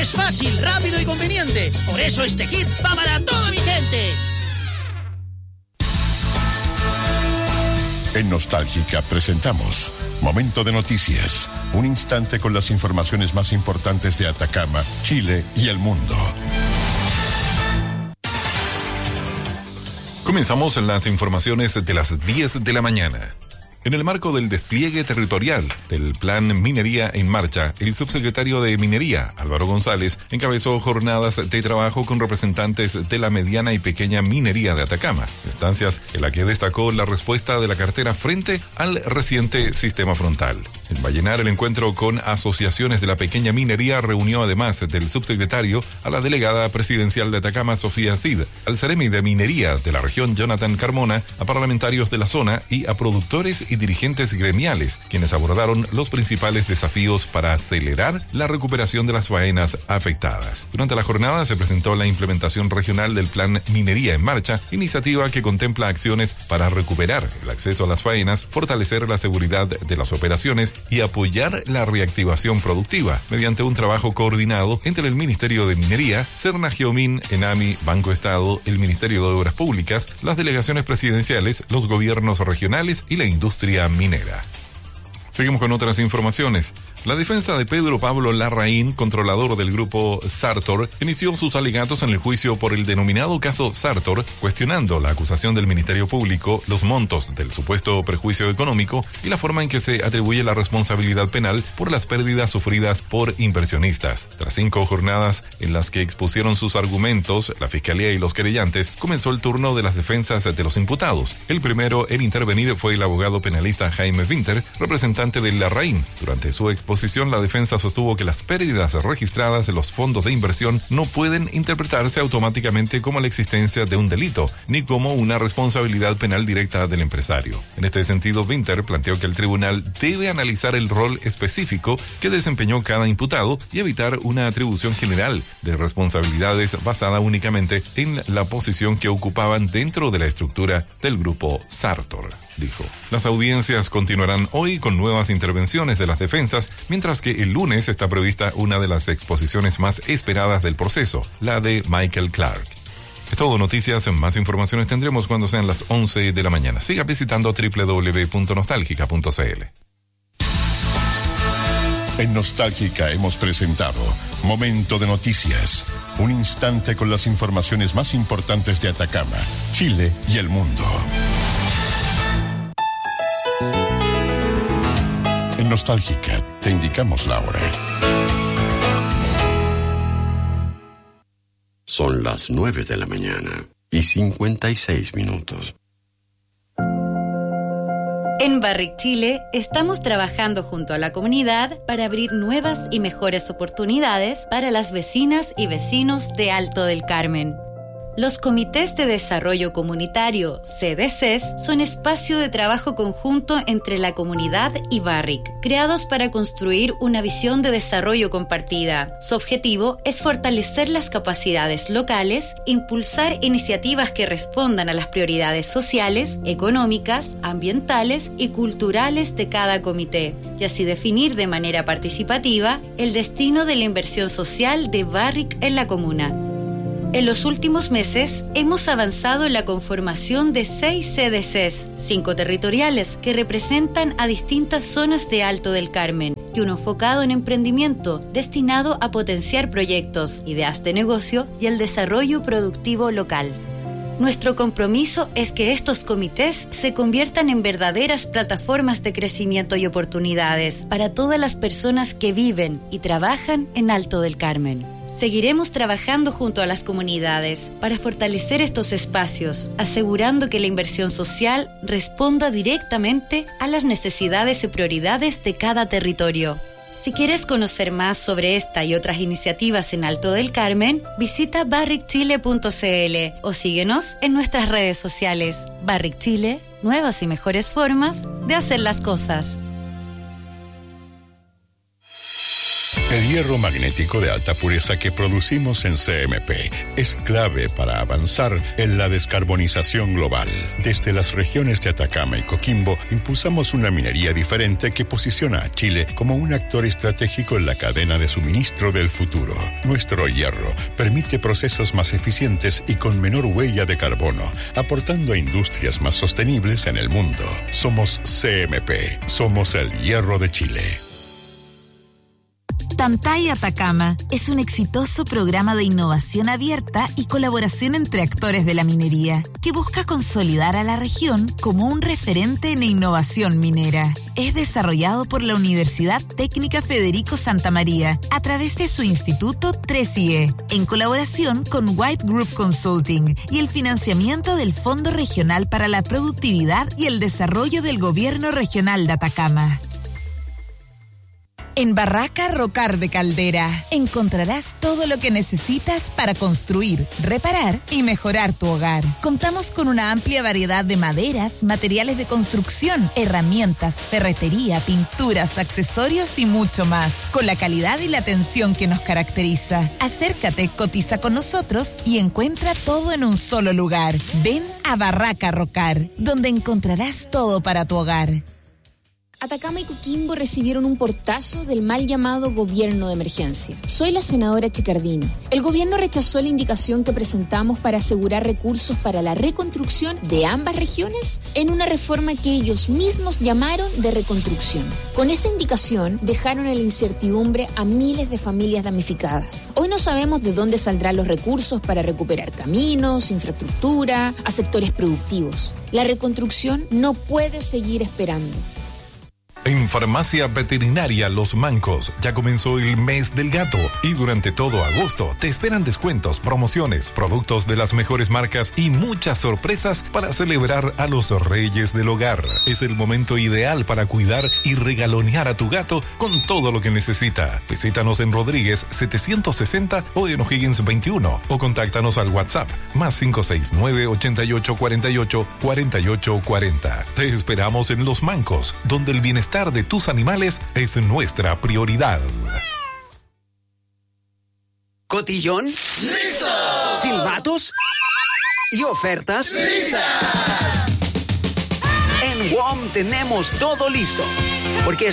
Es fácil, rápido y conveniente. Por eso este kit va para toda mi gente. En Nostálgica presentamos Momento de Noticias. Un instante con las informaciones más importantes de Atacama, Chile y el mundo. Comenzamos las informaciones de las 10 de la mañana. En el marco del despliegue territorial del Plan Minería en Marcha, el subsecretario de Minería, Álvaro González, encabezó jornadas de trabajo con representantes de la mediana y pequeña minería de Atacama, instancias en la que destacó la respuesta de la cartera frente al reciente sistema frontal. En Vallenar, el encuentro con asociaciones de la pequeña minería reunió además del subsecretario a la delegada presidencial de Atacama, Sofía Cid, al Ceremi de Minería de la región, Jonathan Carmona, a parlamentarios de la zona y a productores y dirigentes gremiales, quienes abordaron los principales desafíos para acelerar la recuperación de las faenas afectadas. Durante la jornada se presentó la implementación regional del Plan Minería en Marcha, iniciativa que contempla acciones para recuperar el acceso a las faenas, fortalecer la seguridad de las operaciones y apoyar la reactivación productiva, mediante un trabajo coordinado entre el Ministerio de Minería, Serna Geomin, ENAMI, Banco Estado, el Ministerio de Obras Públicas, las delegaciones presidenciales, los gobiernos regionales y la industria minera. Seguimos con otras informaciones. La defensa de Pedro Pablo Larraín, controlador del grupo Sartor, inició sus alegatos en el juicio por el denominado caso Sartor, cuestionando la acusación del Ministerio Público, los montos del supuesto perjuicio económico y la forma en que se atribuye la responsabilidad penal por las pérdidas sufridas por inversionistas. Tras 5 jornadas en las que expusieron sus argumentos, la Fiscalía y los querellantes, comenzó el turno de las defensas de los imputados. El primero en intervenir fue el abogado penalista Jaime Winter, representante de Larraín. Durante su exposición, la defensa sostuvo que las pérdidas registradas de los fondos de inversión no pueden interpretarse automáticamente como la existencia de un delito, ni como una responsabilidad penal directa del empresario. En este sentido, Winter planteó que el tribunal debe analizar el rol específico que desempeñó cada imputado y evitar una atribución general de responsabilidades basada únicamente en la posición que ocupaban dentro de la estructura del grupo Sartor, dijo. Las audiencias continuarán hoy con nuevas intervenciones de las defensas, mientras que el lunes está prevista una de las exposiciones más esperadas del proceso, la de Michael Clark. Es todo, noticias. Más informaciones tendremos cuando sean las 11 de la mañana. Siga visitando www.nostalgica.cl. En Nostálgica hemos presentado Momento de Noticias. Un instante con las informaciones más importantes de Atacama, Chile y el mundo. En Nostálgica te indicamos la hora. Son las 9 de la mañana y 56 minutos. En Barrick Chile estamos trabajando junto a la comunidad para abrir nuevas y mejores oportunidades para las vecinas y vecinos de Alto del Carmen. Los comités de desarrollo comunitario, CDCs, son espacio de trabajo conjunto entre la comunidad y Barrick, creados para construir una visión de desarrollo compartida. Su objetivo es fortalecer las capacidades locales, impulsar iniciativas que respondan a las prioridades sociales, económicas, ambientales y culturales de cada comité, y así definir de manera participativa el destino de la inversión social de Barrick en la comuna. En los últimos meses hemos avanzado en la conformación de 6 CDCs, 5 territoriales que representan a distintas zonas de Alto del Carmen y uno enfocado en emprendimiento destinado a potenciar proyectos, ideas de negocio y el desarrollo productivo local. Nuestro compromiso es que estos comités se conviertan en verdaderas plataformas de crecimiento y oportunidades para todas las personas que viven y trabajan en Alto del Carmen. Seguiremos trabajando junto a las comunidades para fortalecer estos espacios, asegurando que la inversión social responda directamente a las necesidades y prioridades de cada territorio. Si quieres conocer más sobre esta y otras iniciativas en Alto del Carmen, visita barrickchile.cl o síguenos en nuestras redes sociales. Barrick Chile, nuevas y mejores formas de hacer las cosas. El hierro magnético de alta pureza que producimos en CMP es clave para avanzar en la descarbonización global. Desde las regiones de Atacama y Coquimbo, impulsamos una minería diferente que posiciona a Chile como un actor estratégico en la cadena de suministro del futuro. Nuestro hierro permite procesos más eficientes y con menor huella de carbono, aportando a industrias más sostenibles en el mundo. Somos CMP, somos el hierro de Chile. Tantay Atacama es un exitoso programa de innovación abierta y colaboración entre actores de la minería que busca consolidar a la región como un referente en innovación minera. Es desarrollado por la Universidad Técnica Federico Santa María a través de su instituto 3IE, en colaboración con White Group Consulting y el financiamiento del Fondo Regional para la Productividad y el Desarrollo del Gobierno Regional de Atacama. En Barraca Rocar de Caldera encontrarás todo lo que necesitas para construir, reparar y mejorar tu hogar. Contamos con una amplia variedad de maderas, materiales de construcción, herramientas, ferretería, pinturas, accesorios y mucho más, con la calidad y la atención que nos caracteriza. Acércate, cotiza con nosotros y encuentra todo en un solo lugar. Ven a Barraca Rocar, donde encontrarás todo para tu hogar. Atacama y Coquimbo recibieron un portazo del mal llamado gobierno de emergencia. Soy la senadora Chicardini. El gobierno rechazó la indicación que presentamos para asegurar recursos para la reconstrucción de ambas regiones en una reforma que ellos mismos llamaron de reconstrucción. Con esa indicación dejaron en la incertidumbre a miles de familias damnificadas. Hoy no sabemos de dónde saldrán los recursos para recuperar caminos, infraestructura, a sectores productivos. La reconstrucción no puede seguir esperando. En Farmacia Veterinaria Los Mancos ya comenzó el mes del gato y durante todo agosto te esperan descuentos, promociones, productos de las mejores marcas y muchas sorpresas para celebrar a los reyes del hogar. Es el momento ideal para cuidar y regalonear a tu gato con todo lo que necesita. Visítanos en Rodríguez 760 o en O'Higgins 21 o contáctanos al WhatsApp más 569 88 48 48 40. Te esperamos en Los Mancos, donde el bienestar de tus animales es nuestra prioridad. ¿Cotillón? ¡Listo! ¿Silbatos? ¿Y ofertas? ¡Lista! En WOM tenemos todo listo, porque